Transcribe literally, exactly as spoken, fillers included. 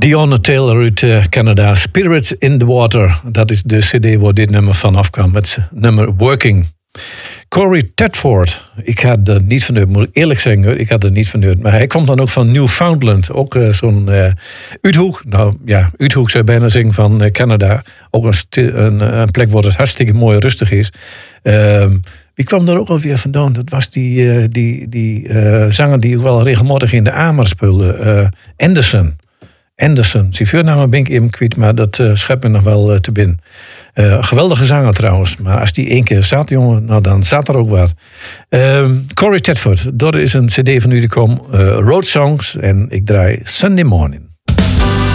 Dionne Taylor uit uh, Canada. Spirits in the Water. Dat is de cd waar dit nummer vanaf kwam. Het nummer Working. Corey Tedford. Ik had er niet van uit, moet ik eerlijk zeggen. Ik had er niet van uit. Maar hij komt dan ook van Newfoundland. Ook uh, zo'n uh, uithoek. Nou ja, uithoek zou je bijna zeggen van uh, Canada. Ook een, sti- een, een plek waar het hartstikke mooi rustig is. Uh, Wie kwam er ook alweer vandaan? Dat was die, uh, die, die uh, zanger die ook wel regelmatig in de Amer speelde. Uh, Anderson. Anderson. Zijn voornaam ben ik even kwijt, maar dat uh, schept me nog wel uh, te binnen. Uh, geweldige zanger trouwens. Maar als die één keer zat, jongen, nou dan zat er ook wat. Uh, Corey Tedford. Dat is een cd van u die komt. Uh, Road Songs. En ik draai Sunday Morning.